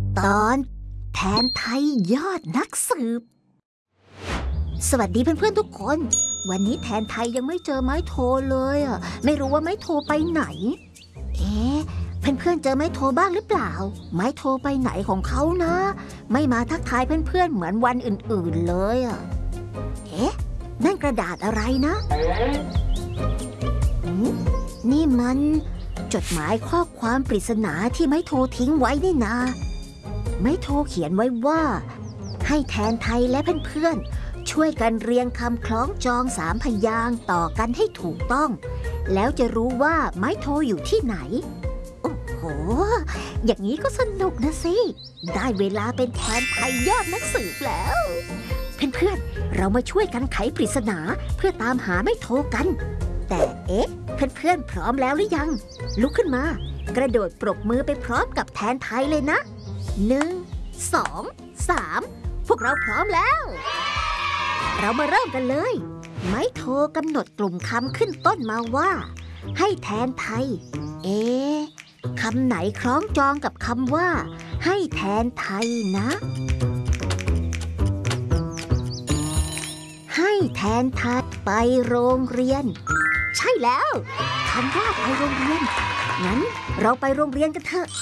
ตอนแทนไทยยอดนักสืบสวัสดีเพื่อนๆทุกคนวันนี้แทนไทยยังไม่เจอไม้โทเลยไม่รู้ว่าไม้โทไปไหนเพื่อนๆเจอไม้โทบ้างหรือเปล่าไม้โทไปไหนของเขานะไม่มาทักทายเพื่อนๆเหมือนวันอื่นๆเลยนั่นกระดาษอะไรนะนี่มันจดหมายข้อความปริศนาที่ไม้โททิ้งไว้นี่นาไม้โทเขียนไว้ว่าให้แทนไทยและเพื่อนๆช่วยกันเรียงคำคล้องจอง3 พยางค์ต่อกันให้ถูกต้องแล้วจะรู้ว่าไม้โทอยู่ที่ไหนโอ้โหอย่างนี้ก็สนุกนะสิได้เวลาเป็นแทนไทยยอดนักสืบแล้วเพื่อนๆเรามาช่วยกันไขปริศนาเพื่อตามหาไม้โทกันแต่เพื่อนๆพร้อมแล้วหรือยังลุกขึ้นมากระโดดปรบมือไปพร้อมกับแทนไทยเลยนะ1 2 3พวกเราพร้อมแล้วเรามาเริ่มกันเลยไม้โทกำหนดกลุ่มคำขึ้นต้นมาว่าให้แทนไทยคำไหนคล้องจองกับคำว่าให้แทนไทยนะให้แทนไทยไปโรงเรียนใช่แล้วคำว่าไปโรงเรียนงั้นเราไปโรงเรียนกันเถอะ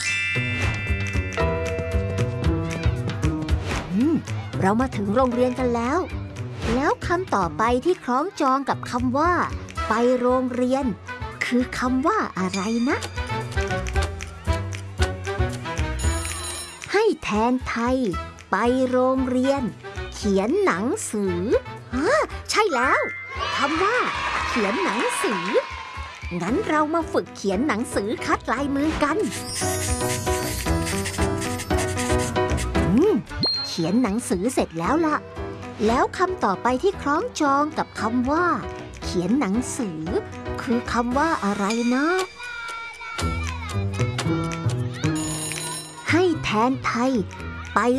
เรามาถึงโรงเรียนกันแล้วคำต่อไปที่คล้องจองกับคำว่าไปโรงเรียนคือคำว่าอะไรนะให้แทนไทยไปโรงเรียนเขียนหนังสือใช่แล้วคำว่าเขียนหนังสืองั้นเรามาฝึกเขียนหนังสือคัดลายมือกันเขียนหนังสือเสร็จแล้วล่ะแล้วคำต่อไปที่คล้องจองกับคำว่าเขียนหนังสือคือคำว่าอะไรนะให้แทนไทยไป